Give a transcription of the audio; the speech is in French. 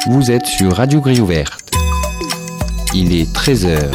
Vous êtes sur Radio Grille Ouverte. Il est 13h.